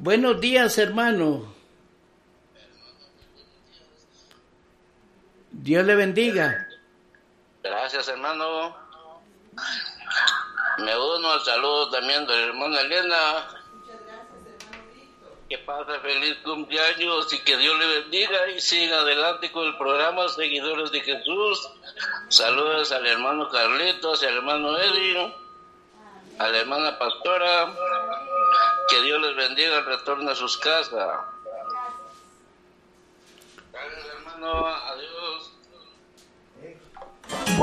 Buenos días, hermano. Dios le bendiga. Gracias, hermano. Me uno al saludo también de la hermana Elena. Que pase feliz cumpleaños y que Dios le bendiga y siga adelante con el programa Seguidores de Jesús. Saludos al hermano Carlitos, al hermano Edwin, a la hermana Pastora. Que Dios les bendiga al retorno a sus casas. Gracias, hermano. Adiós.